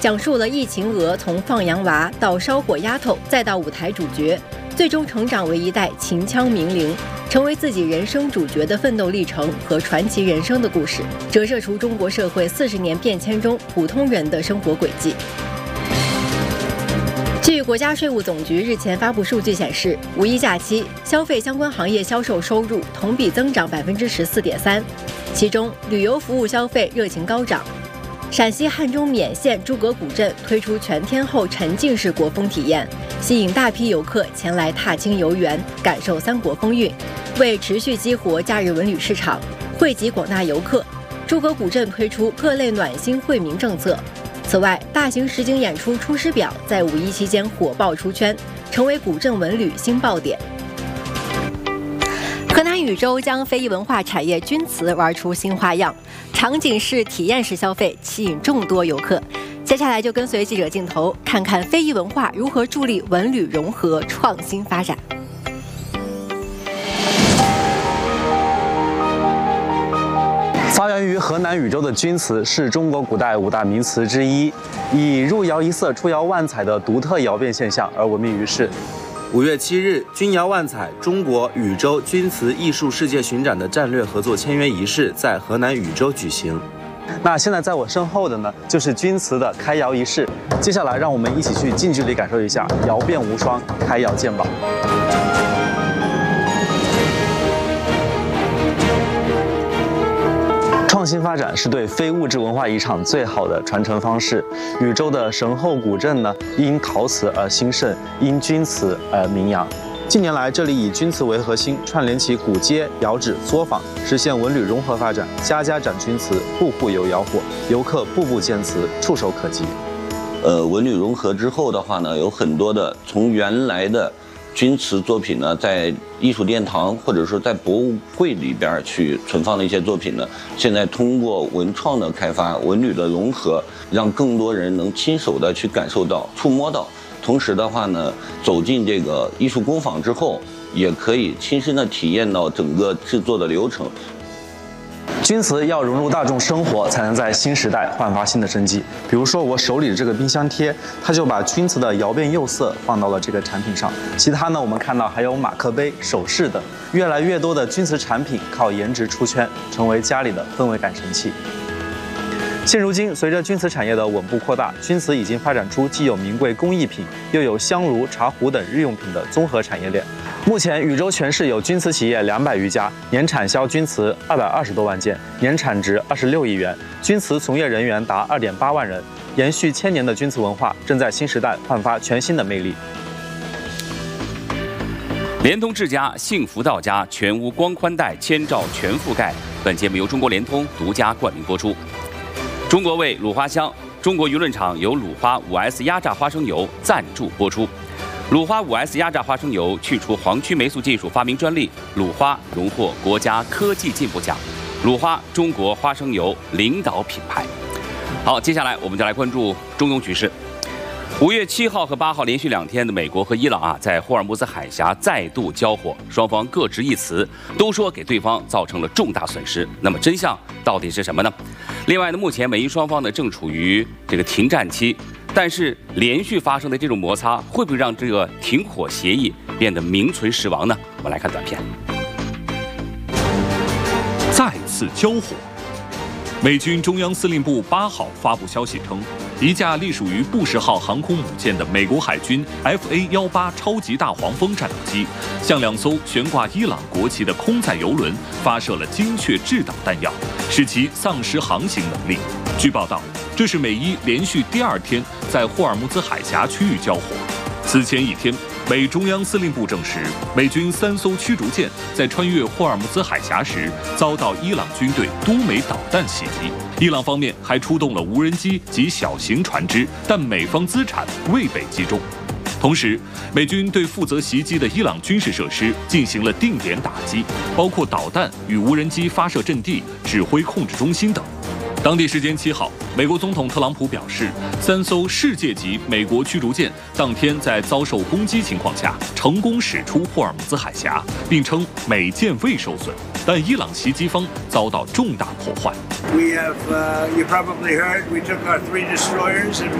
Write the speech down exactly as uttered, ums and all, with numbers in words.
讲述了易秦娥从放羊娃到烧火丫头，再到舞台主角，最终成长为一代秦腔名伶，成为自己人生主角的奋斗历程和传奇人生的故事，折射出中国社会四十年变迁中普通人的生活轨迹。据国家税务总局日前发布数据显示，五一假期消费相关行业销售收入同比增长百分之十四点三，其中旅游服务消费热情高涨。陕西汉中勉县诸葛古镇推出全天候沉浸式国风体验，吸引大批游客前来踏青游园，感受三国风韵。为持续激活假日文旅市场，惠及广大游客，诸葛古镇推出各类暖心惠民政策。此外，大型实景演出《出师表》在五一期间火爆出圈，成为古镇文旅新爆点。河南禹州将非遗文化产业钧瓷玩出新花样，场景式、体验式消费吸引众多游客。接下来就跟随记者镜头，看看非遗文化如何助力文旅融合创新发展。 发源于河南禹州的钧瓷是中国古代五大名瓷之一，以入窑一色、出窑万彩的独特窑变现象而闻名于世。 五月七日，钧窑万彩中国禹州钧瓷艺术世界巡展的战略合作签约仪式在河南禹州举行。 那现在在我身后的呢，就是钧瓷的开窑仪式。接下来，让我们一起去近距离感受一下窑变无双，开窑见宝。创新发展是对非物质文化遗产最好的传承方式。禹州的神后古镇呢，因陶瓷而兴盛，因钧瓷而名扬。近年来，这里以钧瓷为核心，串联起古街、窑址、作坊，实现文旅融合发展。家家展钧瓷，户户有窑火，游客步步见瓷，触手可及。 呃，文旅融合之后的话呢，有很多的从原来的钧瓷作品呢，在艺术殿堂或者说在博物柜里边去存放的一些作品呢，现在通过文创的开发、文旅的融合，让更多人能亲手的去感受到、触摸到。同时的话呢，走进这个艺术工坊之后，也可以亲身的体验到整个制作的流程。 钧瓷要融入大众生活，才能在新时代焕发新的生机。比如说我手里的这个冰箱贴，它就把钧瓷的窑变釉色放到了这个产品上。其他呢，我们看到还有马克杯、首饰等，越来越多的钧瓷产品靠颜值出圈，成为家里的氛围感神器。现如今，随着钧瓷产业的稳步扩大，钧瓷已经发展出既有名贵工艺品，又有香炉、茶壶等日用品的综合产业链。目前，禹州全市有钧瓷企业两百余家，年产销钧瓷二百二十多万件，年产值二十六亿元，钧瓷从业人员达二点八万人。延续千年的钧瓷文化，正在新时代焕发全新的魅力。 联通智家幸福到家，全屋光宽带，千兆全覆盖。本节目由中国联通独家冠名播出。中国味鲁花香，中国舆论场由鲁花 五 S 压榨花生油赞助播出。鲁花 五 S 压榨花生油去除黄曲霉素技术发明专利，鲁花荣获国家科技进步奖。鲁花中国花生油领导品牌。好，接下来我们就来关注中东局势。五月七号和八号连续两天的美国和伊朗啊，在霍尔木兹海峡再度交火，双方各执一词，都说给对方造成了重大损失。那么真相到底是什么呢？另外呢，目前美伊双方呢正处于这个停战期，但是连续发生的这种摩擦，会不会让这个停火协议变得名存实亡呢？我们来看短片。 再次交火。美军中央司令部八号发布消息称，一架隶属于布什号航空母舰的美国海军 F A 十八 超级大黄蜂战斗机，向两艘悬挂伊朗国旗的空载油轮发射了精确制导弹药，使其丧失航行能力。据报道，这是美伊连续第二天在霍尔木兹海峡区域交火。此前一天，美中央司令部证实，美军三艘驱逐舰在穿越霍尔木兹海峡时，遭到伊朗军队多枚导弹袭击。伊朗方面还出动了无人机及小型船只，但美方资产未被击中。同时，美军对负责袭击的伊朗军事设施进行了定点打击，包括导弹与无人机发射阵地、指挥控制中心等。当地时间七号，美国总统特朗普表示，三艘世界级美国驱逐舰当天在遭受攻击情况下成功驶出霍尔木兹海峡，并称美舰未受损，但伊朗袭击方遭到重大破坏。 We have, uh, you probably heard, we took our three destroyers and